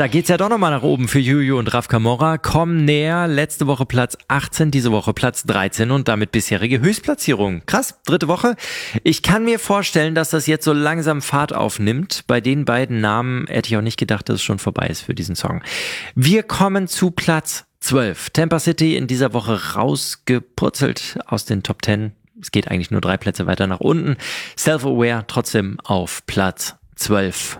Da geht's ja doch nochmal nach oben für Juju und Raf Camora. Kommen näher. Letzte Woche Platz 18, diese Woche Platz 13 und damit bisherige Höchstplatzierung. Krass, 3. Woche. Ich kann mir vorstellen, dass das jetzt so langsam Fahrt aufnimmt. Bei den beiden Namen hätte ich auch nicht gedacht, dass es schon vorbei ist für diesen Song. Wir kommen zu Platz 12. Tampa City in dieser Woche rausgepurzelt aus den Top 10. Es geht eigentlich nur 3 Plätze weiter nach unten. Self-Aware trotzdem auf Platz 12.